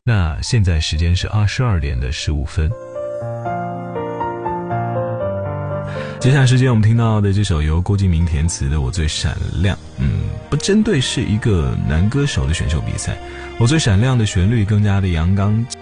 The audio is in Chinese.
那现在时间是22:15。接下来时间我们听到的这首由郭敬明填词的《我最闪亮》，不针对是一个男歌手的选秀比赛，《我最闪亮》的旋律更加的阳刚